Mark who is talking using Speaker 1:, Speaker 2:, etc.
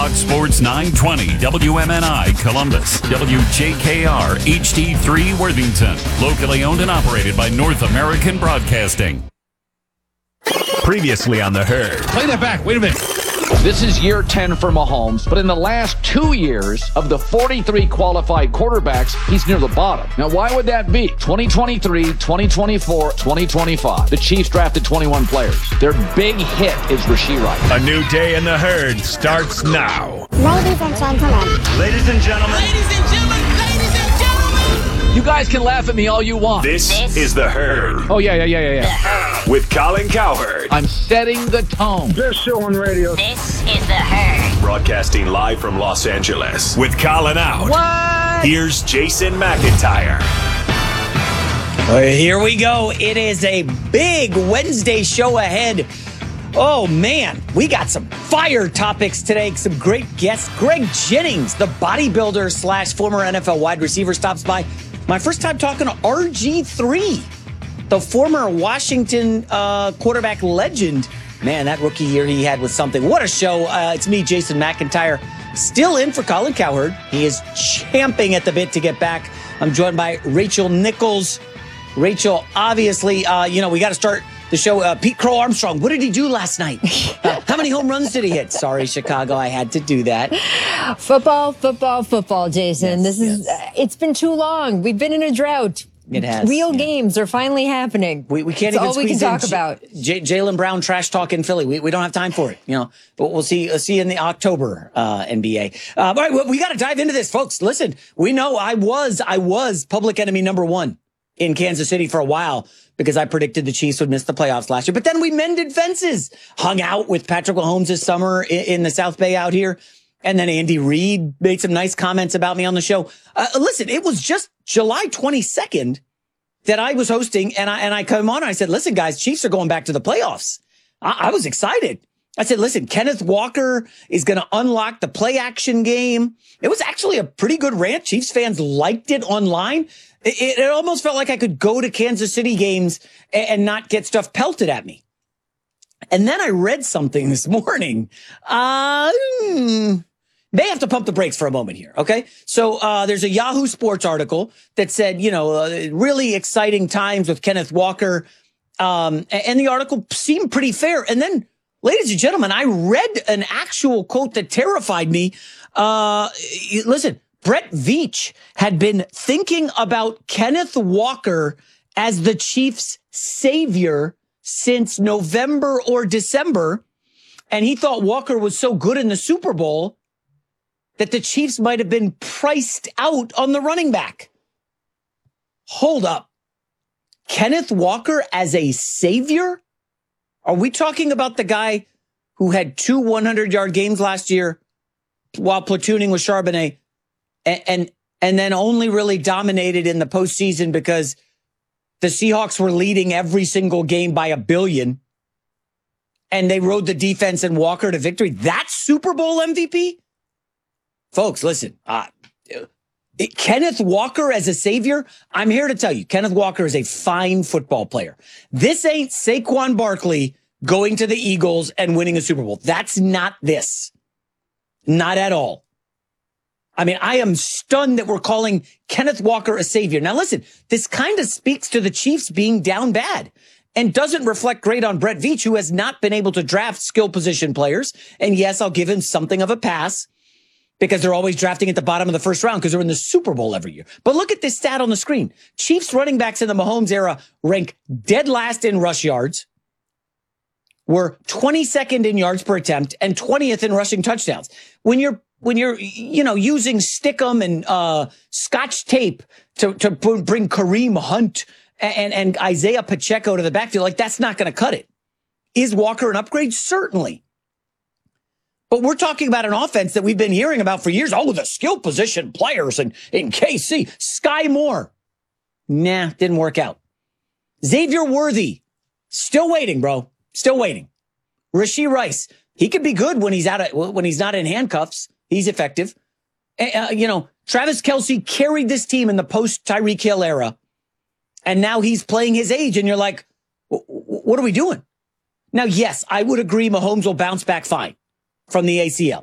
Speaker 1: Fox Sports 920, WMNI Columbus, WJKR HD3 Worthington. Locally owned and operated by North American Broadcasting. Previously on The Herd.
Speaker 2: Play that back. Wait a minute.
Speaker 3: This is year 10 for Mahomes, but in the last 2 years of the 43 qualified quarterbacks, he's near the bottom. Now, why would that be? 2023, 2024, 2025. The Chiefs drafted 21 players. Their big hit is Rashee Rice.
Speaker 1: A new day in The Herd starts now.
Speaker 4: Ladies and gentlemen.
Speaker 1: Ladies and gentlemen.
Speaker 5: Ladies and gentlemen. Ladies and gentlemen.
Speaker 3: You guys can laugh at me all you want.
Speaker 1: This is The Herd.
Speaker 3: Oh, yeah.
Speaker 1: With Colin Cowherd.
Speaker 3: I'm setting the tone.
Speaker 6: Best show on radio.
Speaker 5: This is The Herd.
Speaker 1: Broadcasting live from Los Angeles. With Colin out.
Speaker 3: What?
Speaker 1: Here's Jason McIntyre.
Speaker 7: Here we go. It is a big Wednesday show ahead. Oh, man, we got some fire topics today. Some great guests. Greg Jennings, the bodybuilder / former NFL wide receiver, stops by. My first time talking to RG3, the former Washington quarterback legend. Man, that rookie year he had was something. What a show. It's me, Jason McIntyre, still in for Colin Cowherd. He is champing at the bit to get back. I'm joined by Rachel Nichols. Rachel, obviously, we got to start the show. Pete Crow Armstrong, what did he do last night? How many home runs did he hit? Sorry, Chicago, I had to do that.
Speaker 8: Football, Jason.
Speaker 7: Yes.
Speaker 8: It's been too long. We've been in a drought.
Speaker 7: It has.
Speaker 8: Real games are finally happening.
Speaker 7: We can't
Speaker 8: That's
Speaker 7: even
Speaker 8: all we can
Speaker 7: squeeze
Speaker 8: talk
Speaker 7: in
Speaker 8: about.
Speaker 7: Jaylen Brown trash talk in Philly. We don't have time for it, But we'll see you in the October NBA. All right, well, we got to dive into this, folks. Listen, we know I was public enemy number one in Kansas City for a while because I predicted the Chiefs would miss the playoffs last year. But then we mended fences, hung out with Patrick Mahomes this summer in the South Bay out here. And then Andy Reid made some nice comments about me on the show. Listen, it was just July 22nd that I was hosting, and I come on and I said, listen, guys, Chiefs are going back to the playoffs. I was excited. I said, listen, Kenneth Walker is going to unlock the play action game. It was actually a pretty good rant. Chiefs fans liked it online. It almost felt like I could go to Kansas City games and not get stuff pelted at me. And then I read something this morning. May have to pump the brakes for a moment here, okay? So there's a Yahoo Sports article that said, really exciting times with Kenneth Walker. And the article seemed pretty fair. And then, ladies and gentlemen, I read an actual quote that terrified me. Listen, Brett Veach had been thinking about Kenneth Walker as the Chiefs' savior since November or December. And he thought Walker was so good in the Super Bowl that the Chiefs might have been priced out on the running back. Hold up. Kenneth Walker as a savior? Are we talking about the guy who had 2 100-yard games last year while platooning with Charbonnet and then only really dominated in the postseason because the Seahawks were leading every single game by 1 billion and they rode the defense and Walker to victory? That's Super Bowl MVP? Folks, listen, Kenneth Walker as a savior, I'm here to tell you, Kenneth Walker is a fine football player. This ain't Saquon Barkley going to the Eagles and winning a Super Bowl. That's not this. Not at all. I mean, I am stunned that we're calling Kenneth Walker a savior. Now, listen, this kind of speaks to the Chiefs being down bad and doesn't reflect great on Brett Veach, who has not been able to draft skill position players. And yes, I'll give him something of a pass, because they're always drafting at the bottom of the first round because they're in the Super Bowl every year. But look at this stat on the screen. Chiefs running backs in the Mahomes era rank dead last in rush yards, were 22nd in yards per attempt, and 20th in rushing touchdowns. When you're using Stickum and Scotch tape to bring Kareem Hunt and Isaiah Pacheco to the backfield, like, that's not going to cut it. Is Walker an upgrade? Certainly. But we're talking about an offense that we've been hearing about for years. Oh, the skill position players in KC. Sky Moore. Nah, didn't work out. Xavier Worthy. Still waiting, bro. Still waiting. Rashee Rice. He could be good when he's not in handcuffs. He's effective. Travis Kelce carried this team in the post-Tyreek Hill era. And now he's playing his age. And you're like, what are we doing? Now, yes, I would agree Mahomes will bounce back fine from the ACL.